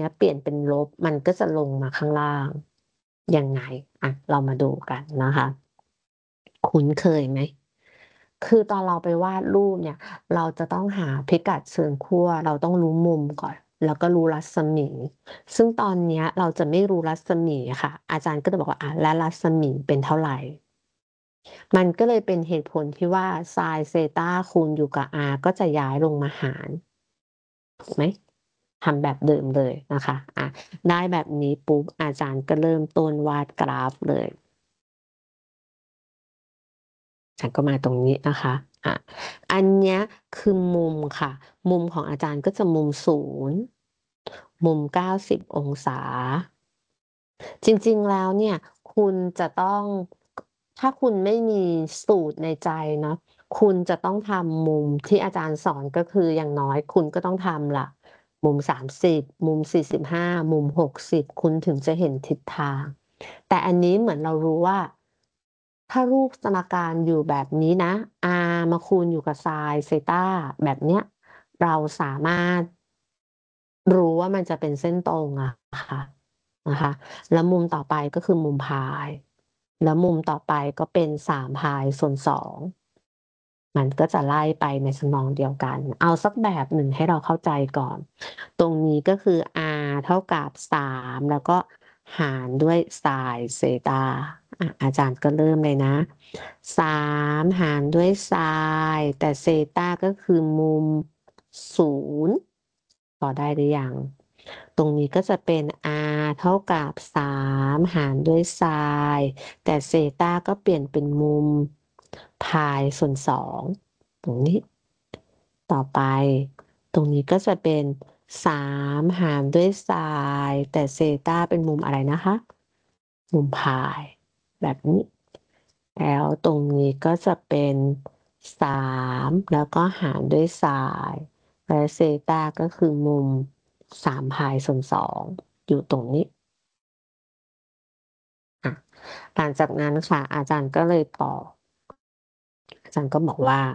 นี้ยเปลี่ยนเป็นลบมันก็จะลงมาข้างล่างยังไงเรามาดูกันนะคะคุ้นเคยไหมคือตอนเราไปวาดรูปเนี่ยเราจะต้องหาพิกัดเชิงขั้วเราต้องรู้มุมก่อนแล้วก็รู้รัศมีซึ่งตอนเนี้ยเราจะไม่รู้รัศมีค่ะอาจารย์ก็จะบอกว่าและรัศมีเป็นเท่าไหร่มันก็เลยเป็นเหตุผลที่ว่าไซน์เซตาคูณอยู่กับ r ก็จะย้ายลงมาหารถูกไหมทำแบบเดิมเลยนะคะได้แบบนี้ปุ๊บอาจารย์ก็เริ่มต้นวาดกราฟเลยอาจารย์ก็มาตรงนี้นะคะอ่ะอันเนี้ยคือมุมค่ะมุมของอาจารย์ก็จะมุม0มุม90 องศาจริงๆแล้วเนี่ยคุณจะต้องถ้าคุณไม่มีสูตรในใจเนาะคุณจะต้องทำมุมที่อาจารย์สอนก็คืออย่างน้อยคุณก็ต้องทำละมุม30มุม45มุม60คุณถึงจะเห็นทิศทางแต่อันนี้เหมือนเรารู้ว่าถ้ารูปสมการอยู่แบบนี้นะ r มาคูณอยู่กับไซน์เซตาแบบเนี้ยเราสามารถรู้ว่ามันจะเป็นเส้นตรงอะค่ะนะคะแล้วมุมต่อไปก็คือมุมพายแล้วมุมต่อไปก็เป็น3พายส่วน2มันก็จะไล่ไปในทำนองเดียวกันเอาสักแบบหนึ่งให้เราเข้าใจก่อนตรงนี้ก็คือ r เท่ากับ3แล้วก็หารด้วยไซน์เซตาอาจารย์ก็เริ่มเลยนะ3หารด้วยไซน์แต่เซตาก็คือมุม0พอได้หรือยัง ตรงนี้ก็จะเป็น r เท่ากับ3หารด้วยไซน์แต่เซตาก็เปลี่ยนเป็นมุมพายส่วน2ตรงนี้ต่อไปตรงนี้ก็จะเป็น3หารด้วยไซน์แต่เซตาเป็นมุมอะไรนะคะมุมพายแบบนี้แล้วตรงนี้ก็จะเป็น3แล้วก็หารด้วยไซน์และเซตาก็คือมุม3พายส่วน2อยู่ตรงนี้หลังจากนั้นค่ะอาจารย์ก็เลยตอบอาจารย์ก็บอกว่า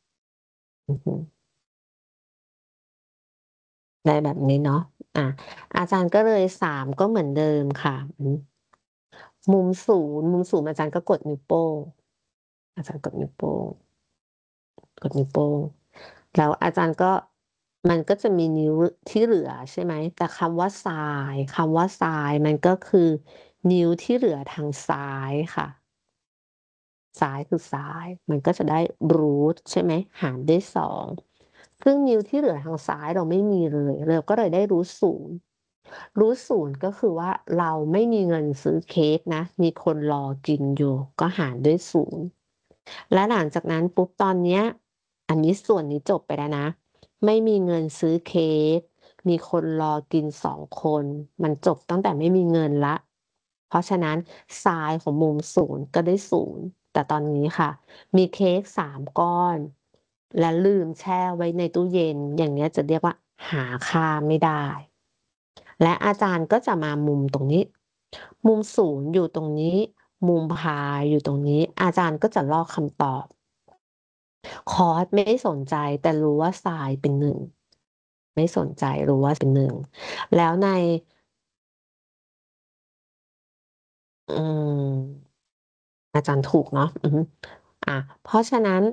ได้แบบนี้เนาะอ่ะอาจารย์ก็เลย3ก็เหมือนเดิมค่ะมุมศูนย์อาจารย์ก็กดนิ้วโป้งอาจารย์กดนิ้วโป้งกดนิ้วโป้งแล้วอาจารย์ก็มันก็จะมีนิ้วที่เหลือใช่ไหมแต่คำว่าทรายมันก็คือนิ้วที่เหลือทางซ้ายค่ะ ซ้ายคือซ้ายมันก็จะได้ root ใช่ไหมหารด้วย2ซึ่งนิ้วที่เหลือทางซ้ายเราไม่มีเลยเราก็เลยได้ root 0ก็คือว่าเราไม่มีเงินซื้อเค้กนะมีคนรอกินอยู่ก็หารด้วย0และหลังจากนั้นปุ๊บตอนเนี้ยอันนี้ส่วนนี้จบไปแล้วนะไม่มีเงินซื้อเค้กมีคนรอกิน2 คนมันจบตั้งแต่ไม่มีเงินละเพราะฉะนั้นไซน์ของมุม0ก็ได้0แต่ตอนนี้ค่ะมีเค้ก3 ก้อนและลืมแช่ไว้ในตู้เย็นอย่างเนี้ยจะเรียกว่าหาค่าไม่ได้และอาจารย์ก็จะมามุมตรงนี้มุม0อยู่ตรงนี้มุมพายอยู่ตรงนี้อาจารย์ก็จะลอกคำตอบคอร์สไม่สนใจแต่รู้ว่าไซน์เป็น1ไม่สนใจรู้ว่าเป็น1แล้วในอืมอาจารย์ถูกเนาะเพราะฉะนั้น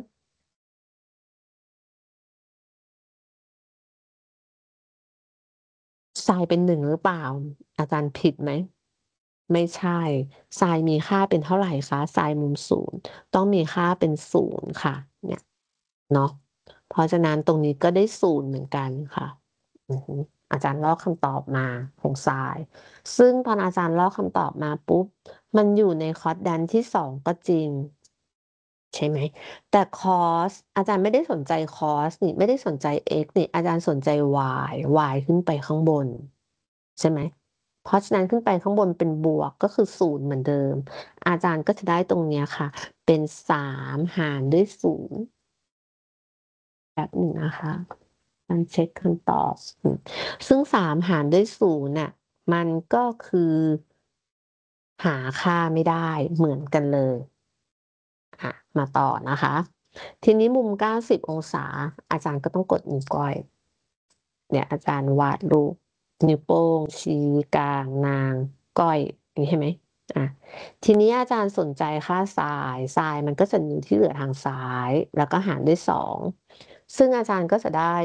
ไซน์เป็น1หรือเปล่าอาจารย์ผิดไหมไม่ใช่ไซน์มีค่าเป็นเท่าไหร่คะไซน์มุม0ต้องมีค่าเป็น0ค่ะเนี่ยเนาะเพราะฉะนั้นตรงนี้ก็ได้0เหมือนกันค่ะอือฮึอาจารย์ลอกคำตอบมาของไซน์ซึ่งตอนอาจารย์ลอกคำตอบมาปุ๊บมันอยู่ในคอร์สแดนที่2ก็จริง ใช่ไหมแต่คอสอาจารย์ไม่ได้สนใจคอสนี่ไม่ได้สนใจ x นี่อาจารย์สนใจ y ขึ้นไปข้างบนใช่ไหมเพราะฉะนั้นขึ้นไปข้างบนเป็นบวกก็คือ0เหมือนเดิมอาจารย์ก็จะได้ตรงเนี้ยค่ะเป็น3หารด้วย0แบบหนึ่งนะคะมันเช็คคำตอบซึ่ง3หารด้วย0น่ะมันก็คือหาค่าไม่ได้เหมือนกันเลยมาต่อนะคะทีนี้มุม90 องศาอาจารย์ก็ต้องกดนิ้วก้อยเนี่ยอาจารย์วาดรูปนิ้วโป้งชี้กลางนางก้อยอย่างนี้ใช่ไหมทีนี้อาจารย์สนใจค่าไซน์มันก็จะอยู่ที่เหลือทางซ้ายแล้วก็หารด้วย2ซึ่งอาจารย์ก็จะได้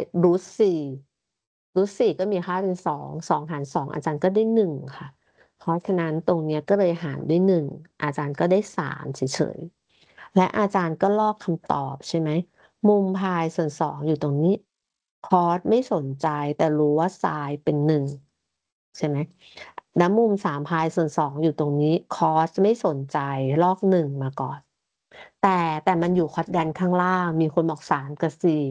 รูทสี่ก็มีค่าเป็น2หาร2อาจารย์ก็ได้1ค่ะเพราะฉะนั้นตรงเนี้ยก็เลยหารด้วย1อาจารย์ก็ได้3เฉยๆและอาจารย์ก็ลอกคำตอบใช่ไหมมุมพายส่วน2อยู่ตรงนี้คอสไม่สนใจแต่รู้ว่าไซน์เป็น1ใช่ไหมแล้วมุม3พายส่วน2อยู่ตรงนี้คอสไม่สนใจลอก1มาก่อนแต่มันอยู่คอดแดนข้างล่างมีคนบอก3กับ4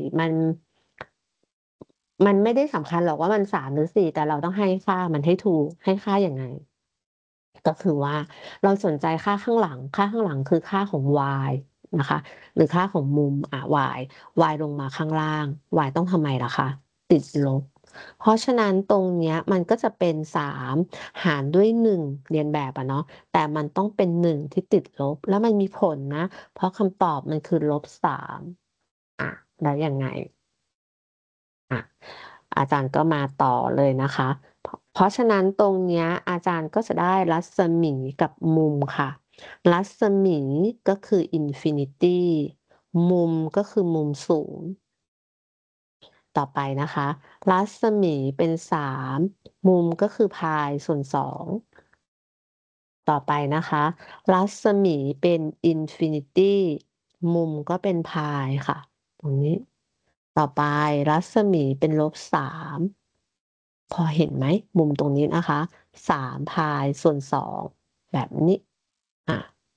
มันไม่ได้สำคัญหรอกว่ามัน3หรือ4แต่เราต้องให้ค่ามันให้ถูกให้ค่ายังไงก็คือว่าเราสนใจค่าข้างหลังคือค่าของ y นะคะหรือค่าของมุมy ลงมาข้างล่าง y ต้องทำไมล่ะคะติดลบเพราะฉะนั้นตรงเนี้ยมันก็จะเป็น3หารด้วย1เรียนแบบอะเนาะแต่มันต้องเป็น1ที่ติดลบแล้วมันมีผลนะเพราะคำตอบมันคือ-3แล้วยังไงอ่ะอาจารย์ก็มาต่อเลยนะคะเพราะฉะนั้นตรงเนี้ยอาจารย์ก็จะได้รัศมีกับมุมค่ะรัศมีก็คืออินฟินิตี้มุมก็คือมุมศูนย์ต่อไปนะคะรัศมีเป็น3มุมก็คือพายส่วน2ต่อไปนะคะรัศมีเป็นอินฟินิตี้มุมก็เป็นพายค่ะตรงนี้ต่อไปรัศมีเป็น-3พอเห็นไหมมุมตรงนี้นะคะ3พายส่วน2แบบนี้อ่ะ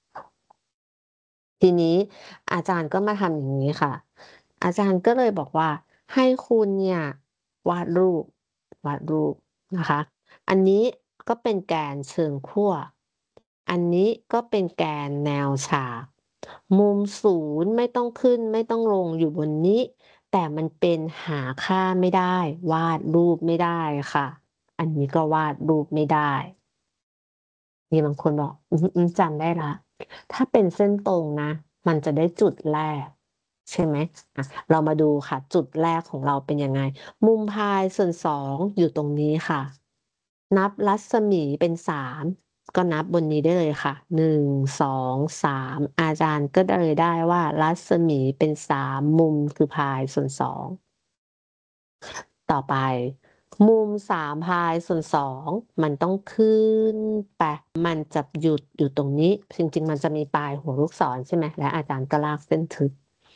ทีนี้อาจารย์ก็มาทำอย่างนี้ค่ะอาจารย์ก็เลยบอกว่าให้คุณเนี่ยวาดรูปนะคะอันนี้ก็เป็นแกนเชิงขั้วอันนี้ก็เป็นแกนแนวฉากมุมศูนย์ไม่ต้องขึ้นไม่ต้องลงอยู่บนนี้แต่มันเป็นหาค่าไม่ได้วาดรูปไม่ได้ค่ะอันนี้ก็วาดรูปไม่ได้มีบางคนบอกจำได้ละถ้าเป็นเส้นตรงนะมันจะได้จุดแรกใช่ไหมเรามาดูค่ะจุดแรกของเราเป็นยังไงมุมพายส่วน2อยู่ตรงนี้ค่ะนับรัศมีเป็น3ก็นับบนนี้ได้เลยค่ะ1 2 3อาจารย์ก็เลยได้ว่ารัศมีเป็น3มุมคือพายส่วน2ต่อไปมุม3พายส่วน2มันต้องขึ้นไปมันจะหยุดอยู่ตรงนี้จริงๆมันจะมีปลายหัวลูกศรใช่ไหมและอาจารย์ก็ลากเส้นทึบ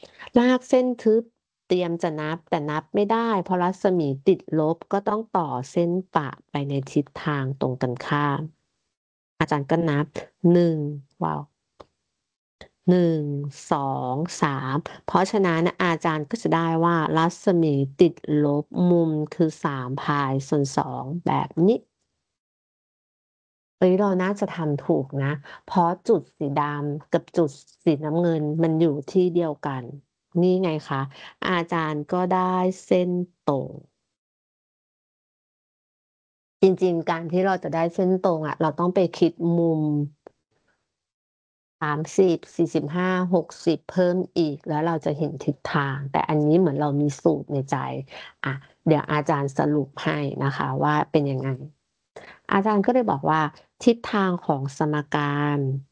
เตรียมจะนับแต่นับไม่ได้เพราะรัศมีติดลบก็ต้องต่อเส้นปะไปในทิศทางตรงกันข้ามอาจารย์ก็นับ1ว้าว1 2 3เพราะฉะนั้นอาจารย์ก็จะได้ว่ารัศมีติดลบมุมคือ3พายส่วน2แบบนี้เราน่าจะทำถูกนะเพราะจุดสีดำกับจุดสีน้ำเงินมันอยู่ที่เดียวกันนี่ไงคะอาจารย์ก็ได้เส้นตรงจริงๆการที่เราจะได้เส้นตรงเราต้องไปคิดมุม30 45 60เพิ่มอีกแล้วเราจะเห็นทิศทางแต่อันนี้เหมือนเรามีสูตรในใจอะเดี๋ยวอาจารย์สรุปให้นะคะว่าเป็นยังไงอาจารย์ก็เลยบอกว่าทิศทางของสมการ